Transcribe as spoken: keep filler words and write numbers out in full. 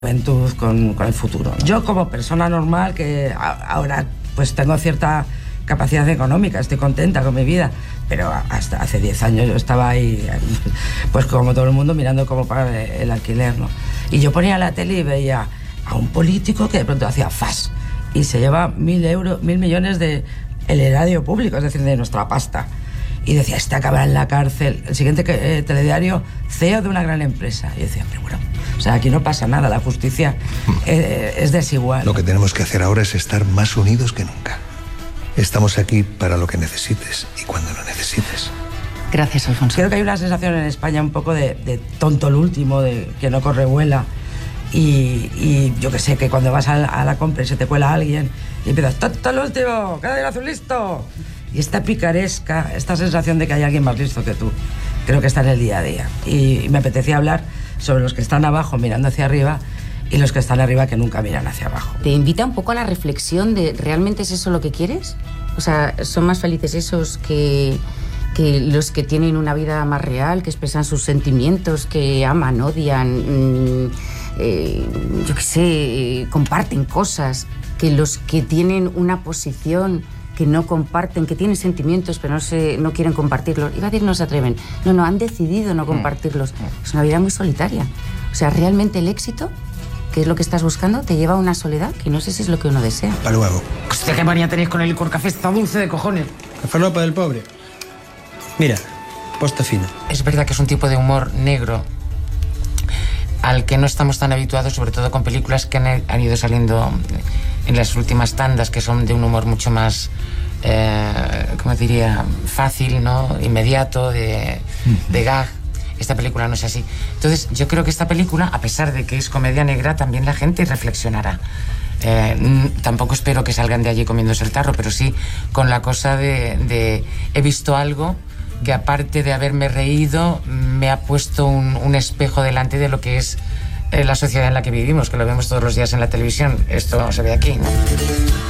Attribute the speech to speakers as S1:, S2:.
S1: juventud con, con el futuro. Yo como persona normal, que a, ahora pues tengo cierta capacidad económica, estoy contenta con mi vida, pero hasta hace diez años yo estaba ahí, pues como todo el mundo, mirando cómo pagar el alquiler, ¿no? Y yo ponía la tele y veía a un político que de pronto hacía fas y se lleva mil euros, mil millones de el erario público, es decir, de nuestra pasta. Y decía, este acabará en la cárcel. El siguiente que, eh, telediario, C E O de una gran empresa. Y decía, pero bueno, o sea, aquí no pasa nada, la justicia eh, es desigual.
S2: Lo que tenemos que hacer ahora es estar más unidos que nunca. Estamos aquí para lo que necesites y cuando lo necesites.
S3: Gracias, Alfonso.
S1: Creo que hay una sensación en España un poco de, de tonto el último, de que no corre vuela. Y, y yo que sé, que cuando vas a la, a la compra y se te cuela alguien y empiezas, tonto el último, cada día azul listo. Y esta picaresca, esta sensación de que hay alguien más listo que tú, creo que está en el día a día. Y, y me apetecía hablar sobre los que están abajo mirando hacia arriba y los que están arriba que nunca miran hacia abajo.
S3: ¿Te invita un poco a la reflexión de ¿realmente es eso lo que quieres? O sea, ¿son más felices esos que, que los que tienen una vida más real, que expresan sus sentimientos, que aman, odian, mmm, eh, yo qué sé, comparten cosas, que los que tienen una posición que no comparten, que tienen sentimientos pero no, se, no quieren compartirlos? Iba a decir no se atreven. No, no, han decidido no compartirlos. Es una vida muy solitaria. O sea, realmente el éxito, que es lo que estás buscando, te lleva a una soledad que no sé si es lo que uno desea.
S2: Para luego.
S4: Hostia, qué manía tenéis con el licor café, está dulce de cojones.
S5: La falopa del pobre. Mira, posta fina.
S4: Es verdad que es un tipo de humor negro al que no estamos tan habituados, sobre todo con películas que han, han ido saliendo en las últimas tandas, que son de un humor mucho más, eh, ¿cómo diría?, fácil, ¿no?, inmediato, de, de gag. Esta película no es así. Entonces, yo creo que esta película, a pesar de que es comedia negra, también la gente reflexionará. Eh, tampoco espero que salgan de allí comiéndose el tarro, pero sí con la cosa de, de he visto algo que, aparte de haberme reído, me ha puesto un, un espejo delante de lo que es eh, la sociedad en la que vivimos, que lo vemos todos los días en la televisión. Esto se ve aquí, ¿no?